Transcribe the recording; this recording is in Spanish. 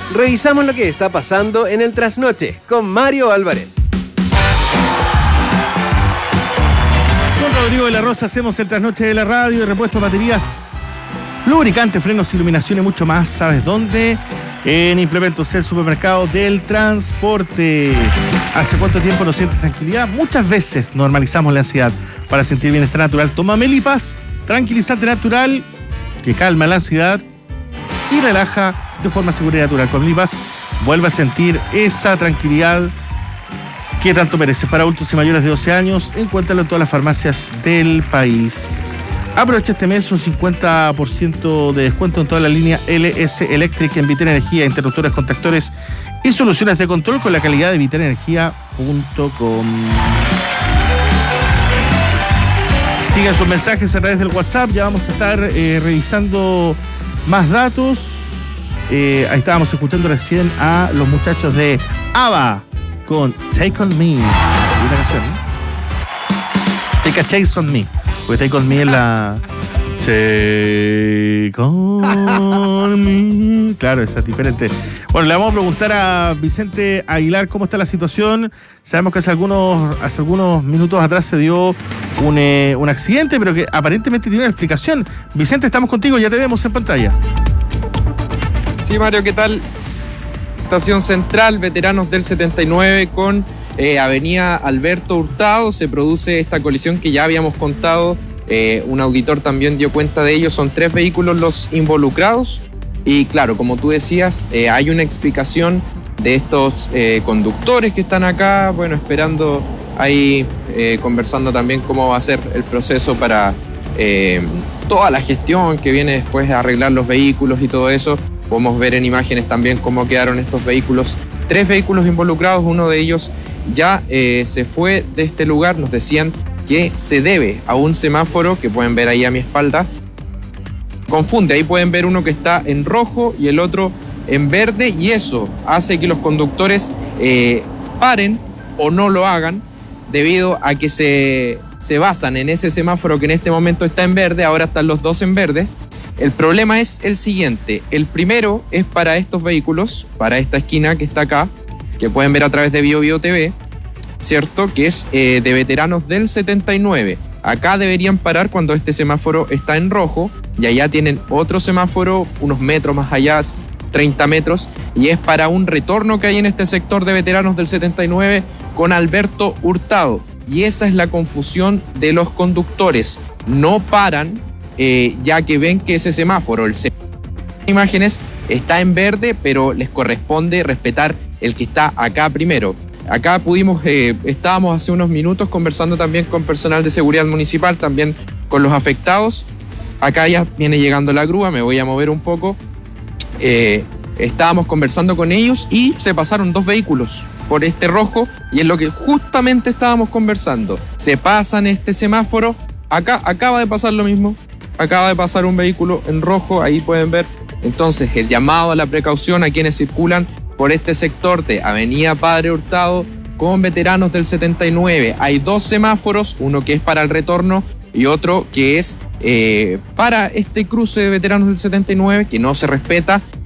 Revisamos lo que está pasando en el Trasnoche con Mario Álvarez. Con Rodrigo de la Rosa hacemos el Trasnoche de la radio, de repuesto de baterías, lubricantes, frenos, iluminación y mucho más. ¿Sabes dónde? En Implementos, el supermercado del transporte. ¿Hace cuánto tiempo no sientes tranquilidad? Muchas veces normalizamos la ansiedad. Para sentir bienestar natural, toma Melipas, tranquilizante natural que calma la ansiedad y relaja de forma segura y natural. Con Melipas vuelve a sentir esa tranquilidad que tanto mereces. Para adultos y mayores de 12 años, encuéntralo en todas las farmacias del país. Aprovecha este mes un 50% de descuento en toda la línea LS Electric en Vital Energía, interruptores, contactores y soluciones de control con la calidad de vitalenergia.com. Sigan sus mensajes a través del WhatsApp, ya vamos a estar revisando más datos. Ahí estábamos escuchando recién a los muchachos de ABBA con Take On Me. Una canción, ¿no? Take a Chase On Me. Porque Take On Me es la... Take On Me. Claro, esa es diferente. Bueno, le vamos a preguntar a Vicente Aguilar cómo está la situación. Sabemos que hace algunos minutos atrás se dio un accidente, pero que aparentemente tiene una explicación. Vicente, estamos contigo, ya te vemos en pantalla. Sí, Mario, ¿qué tal? Estación Central, veteranos del 79 con Avenida Alberto Hurtado. Se produce esta colisión que ya habíamos contado. Un auditor también dio cuenta de ello. Son 3 vehículos los involucrados. Y claro, como tú decías, hay una explicación de estos conductores que están acá, bueno, esperando ahí, conversando también cómo va a ser el proceso para toda la gestión que viene después de arreglar los vehículos y todo eso. Podemos ver en imágenes también cómo quedaron estos vehículos. 3 vehículos involucrados, uno de ellos ya se fue de este lugar. Nos decían que se debe a un semáforo que pueden ver ahí a mi espalda. Confunde, ahí pueden ver uno que está en rojo y el otro en verde, y eso hace que los conductores paren o no lo hagan debido a que se basan en ese semáforo que en este momento está en verde. Ahora están los dos en verdes. El problema es el siguiente: el primero es para estos vehículos, para esta esquina que está acá, que pueden ver a través de BioBio TV, ¿cierto? Que es de veteranos del 79. Acá deberían parar cuando este semáforo está en rojo, y allá tienen otro semáforo unos metros más allá, 30 metros, y es para un retorno que hay en este sector de veteranos del 79 con Alberto Hurtado. Y esa es la confusión de los conductores. No paran, ya que ven que ese semáforo, imágenes, está en verde, pero les corresponde respetar el que está acá primero. Acá estábamos hace unos minutos conversando también con personal de seguridad municipal, también con los afectados. Acá ya viene llegando la grúa, me voy a mover un poco. Estábamos conversando con ellos y se pasaron 2 vehículos por este rojo, y es lo que justamente estábamos conversando. Se pasan este semáforo, acá acaba de pasar lo mismo, acaba de pasar un vehículo en rojo, ahí pueden ver. Entonces, el llamado a la precaución a quienes circulan por este sector de Avenida Padre Hurtado con veteranos del 79. Hay 2 semáforos, uno que es para el retorno y otro que es para este cruce de veteranos del 79, que no se respeta.